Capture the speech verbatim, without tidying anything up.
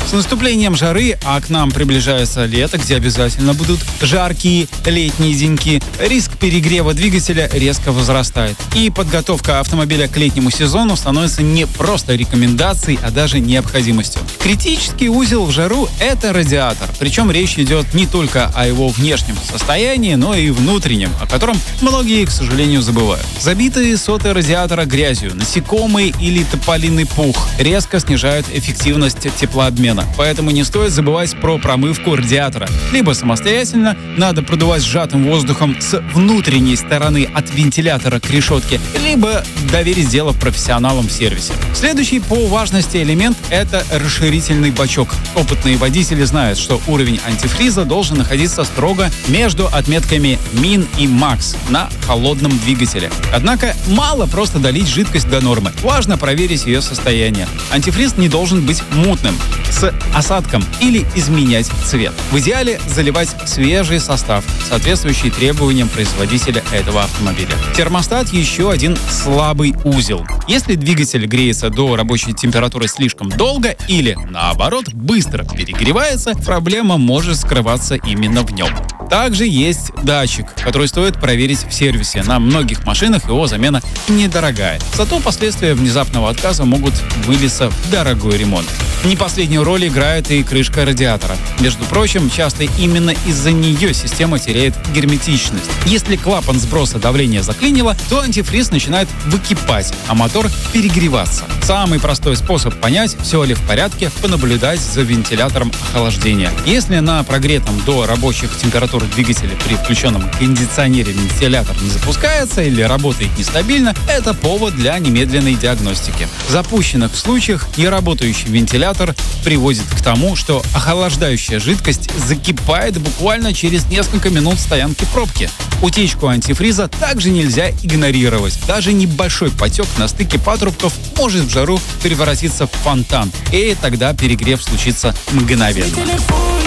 С наступлением жары, а к нам приближается лето, где обязательно будут жаркие летние деньки, риск перегрева двигателя резко возрастает. И подготовка автомобиля к летнему сезону становится не просто рекомендацией, а даже необходимостью. Критический узел в жару – это радиатор. Причем речь идет не только о его внешнем состоянии, но и внутреннем, о котором многие, к сожалению, забывают. Забитые соты радиатора грязью, насекомые или тополиный пух резко снижают эффективность теплообмена. Поэтому не стоит забывать про промывку радиатора. Либо самостоятельно надо продувать сжатым воздухом с внутренней стороны от вентилятора к решетке, либо доверить дело профессионалам в сервисе. Следующий по важности элемент – это расширительный бачок. Опытные водители знают, что уровень антифриза должен находиться строго между отметками мин и макс на холодном двигателе. Однако мало просто долить жидкость до нормы. Важно проверить ее состояние. Антифриз не должен быть мутным, с осадком или изменять цвет. В идеале заливать свежий состав, соответствующий требованиям производителя этого автомобиля. Термостат – еще один слабый узел. Если двигатель греется до рабочей температуры слишком долго или, наоборот, быстро перегревается, проблема может скрываться именно в нем. Также есть датчик, который стоит проверить в сервисе. На многих машинах его замена недорогая. Зато последствия внезапного отказа могут вылиться в дорогой ремонт. Не последнюю роль играет и крышка радиатора. Между прочим, часто именно из-за нее система теряет герметичность. Если клапан сброса давления заклинило, то антифриз начинает выкипать, а мотор перегреваться. Самый простой способ понять, все ли в порядке, понаблюдать за вентилятором охлаждения. Если на прогретом до рабочих температур двигателя при включенном кондиционере вентилятор не запускается или работает нестабильно, это повод для немедленной диагностики. В запущенных случаях неработающий вентилятор приводит к тому, что охлаждающая жидкость закипает буквально через несколько минут стоянки пробки. Утечку антифриза также нельзя игнорировать. Даже небольшой потек на стыке патрубков может в жару превратиться в фонтан, и тогда перегрев случится мгновенно.